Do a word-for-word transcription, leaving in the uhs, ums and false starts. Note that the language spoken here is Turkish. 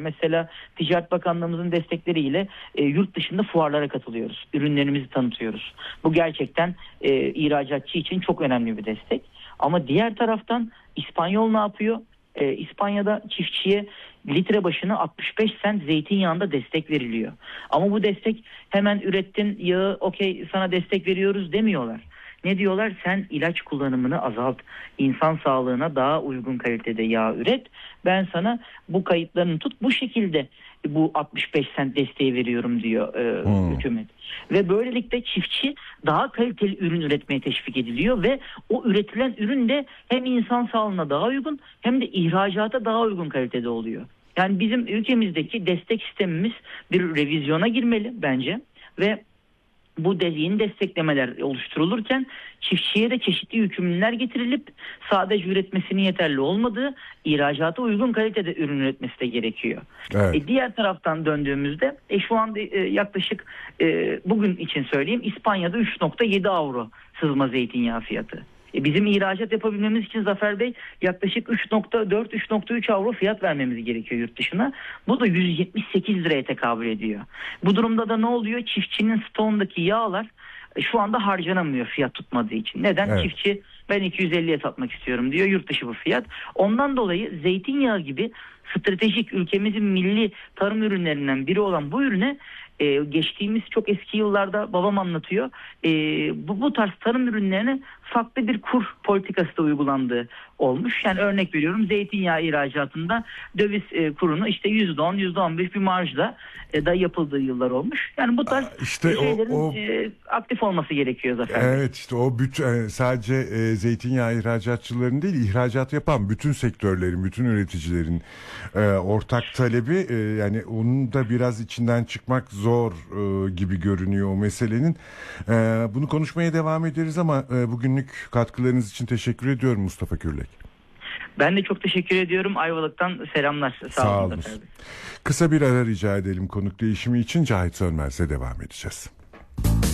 Mesela Ticaret Bakanlığımızın destekleriyle e, yurt dışında fuarlara katılıyoruz. Ürünlerimizi tanıtıyoruz. Bu gerçekten e, ihracatçı için çok önemli bir destek. Ama diğer taraftan İspanyol ne yapıyor? E, İspanya'da çiftçiye litre başına altmış beş sent zeytinyağında destek veriliyor. Ama bu destek hemen ürettin yağı okey sana destek veriyoruz demiyorlar. Ne diyorlar? Sen ilaç kullanımını azalt. İnsan sağlığına daha uygun kalitede yağ üret. Ben sana bu kayıtlarını tut. Bu şekilde bu altmış beş sent desteği veriyorum diyor e, hmm. hükümet. Ve böylelikle çiftçi daha kaliteli ürün üretmeye teşvik ediliyor ve o üretilen ürün de hem insan sağlığına daha uygun hem de ihracata daha uygun kalitede oluyor. Yani bizim ülkemizdeki destek sistemimiz bir revizyona girmeli bence ve bu yeni desteklemeler oluşturulurken çiftçiye de çeşitli yükümlülükler getirilip sadece üretmesinin yeterli olmadığı, ihracata uygun kalitede ürün üretmesi de gerekiyor. Evet. E, diğer taraftan döndüğümüzde e, şu anda e, yaklaşık e, bugün için söyleyeyim İspanya'da üç nokta yedi avro sızma zeytinyağı fiyatı. E, bizim ihracat yapabilmemiz için Zafer Bey yaklaşık üç nokta dört üç nokta üç avro fiyat vermemiz gerekiyor yurt dışına. Bu da yüz yetmiş sekiz liraya tekabül ediyor. Bu durumda da ne oluyor? Çiftçinin stoğundaki yağlar e, şu anda harcanamıyor fiyat tutmadığı için. Neden? Evet. Çiftçi ben iki yüz elliye satmak istiyorum diyor. Yurt dışı bu fiyat. Ondan dolayı zeytinyağı gibi stratejik ülkemizin milli tarım ürünlerinden biri olan bu ürüne Ee, geçtiğimiz çok eski yıllarda babam anlatıyor. Ee, bu, bu tarz tarım ürünlerine farklı bir kur politikası da uygulandığı olmuş. Yani örnek veriyorum zeytinyağı ihracatında döviz e, kurunu işte yüzde on yüzde on beş bir marjla e, da yapıldığı yıllar olmuş. Yani bu tarz işte şeylerin o, o, e, aktif olması gerekiyor Zafer Bey. Evet işte o bütün sadece e, zeytinyağı ihracatçıların değil ihracat yapan bütün sektörlerin, bütün üreticilerin e, ortak talebi e, yani onun da biraz içinden çıkmak zor e, gibi görünüyor o meselenin. E, bunu konuşmaya devam ederiz ama e, bugünlük katkılarınız için teşekkür ediyorum Mustafa Kürlek. Ben de çok teşekkür ediyorum. Ayvalık'tan selamlar. Sağ, Sağ olun. Kısa bir ara rica edelim konuk değişimi için. Cahit Sönmez'le devam edeceğiz.